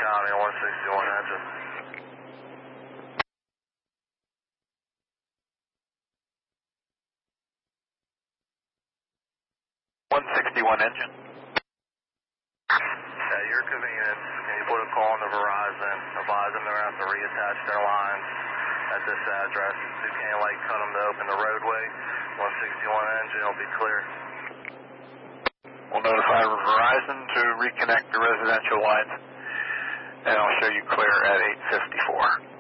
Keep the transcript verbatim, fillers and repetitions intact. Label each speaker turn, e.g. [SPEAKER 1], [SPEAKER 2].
[SPEAKER 1] got me, one sixty-one engine.
[SPEAKER 2] one sixty-one engine.
[SPEAKER 1] At your convenience, can you put a call on the Verizon, advise them they're going to have to reattach their lines at this address. Duquesne Light cut them to open the roadway. one sixty-one engine will be clear.
[SPEAKER 2] We'll notify Verizon to reconnect the residential lines, and I'll show you clear at eight fifty-four.